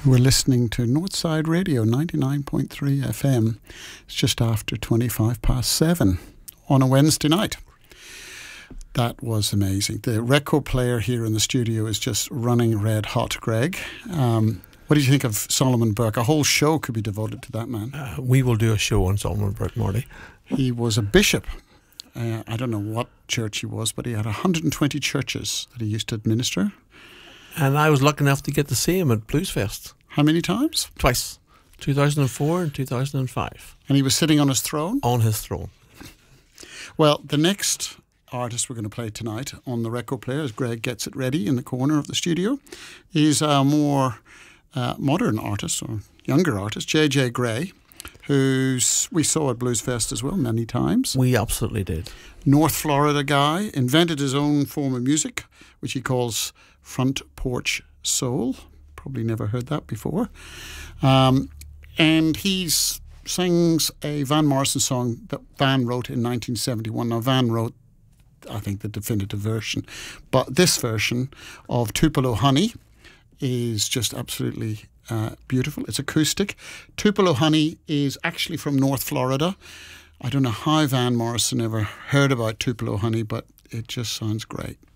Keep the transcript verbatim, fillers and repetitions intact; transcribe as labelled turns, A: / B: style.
A: We're listening to Northside Radio ninety-nine point three F M. It's just after twenty-five past seven on a Wednesday night. That was amazing. The record player here in the studio is just running red hot, Greg. Um, what did you think of Solomon Burke? A whole show could be devoted to that man.
B: Uh, we will do a show on Solomon Burke, Marty.
A: He was a bishop. Uh, I don't know what church he was, but he had one hundred twenty churches that he used to administer.
B: And I was lucky enough to get to see him at Bluesfest.
A: How many times?
B: Twice. two thousand four and two thousand five.
A: And he was sitting on his throne?
B: On his throne.
A: Well, the next artist we're going to play tonight on the record player, as Greg gets it ready in the corner of the studio, is a more uh, modern artist, or younger artist, J J Gray, who we saw at Bluesfest as well many times.
B: We absolutely did.
A: North Florida guy, invented his own form of music, which he calls front porch soul. Probably never heard that before. Um, and he sings a Van Morrison song that Van wrote in nineteen seventy-one. Now, Van wrote, I think, the definitive version. But this version of Tupelo Honey is just absolutely uh, beautiful. It's acoustic. Tupelo Honey is actually from North Florida. I don't know how Van Morrison ever heard about Tupelo Honey, but it just sounds great.